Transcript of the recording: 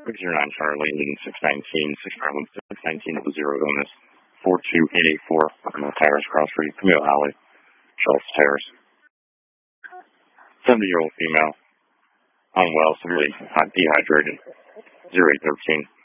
609 Charlie, Linden 619 of the zero illness, 42884, Terrace, Cross Street, Camille Alley, Schultz Terrace. 70-year-old female, unwell, severely dehydrated, 0813.